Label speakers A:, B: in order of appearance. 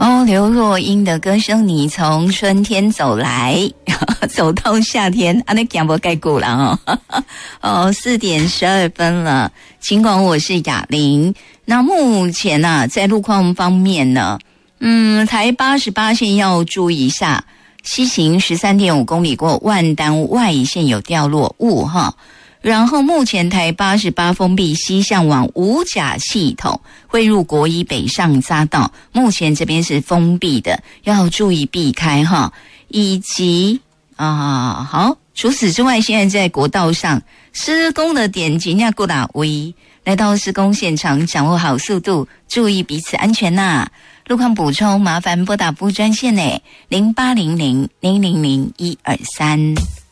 A: 刘若英的歌声，你从春天走来，走到夏天，那讲不盖过了4点12分了。尽管我是雅玲，那目前在路况方面呢，台88线要注意一下，西行13.5公里过万丹外线有掉落物然后目前台88封闭西向往五甲系统汇入国一北上匝道，目前这边是封闭的，要注意避开以及好，除此之外，现在在国道上施工的点几下过打威，来到施工现场，掌握好速度，注意彼此安全路况补充麻烦拨打服务专线0800-000-123。